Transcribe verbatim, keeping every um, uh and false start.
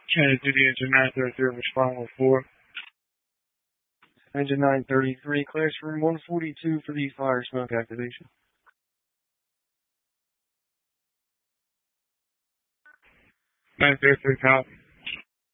China to the engine nine thirty-three, respond with four. Engine nine thirty-three, clears from one forty-two for the fire smoke activation. nine thirty-three, copy.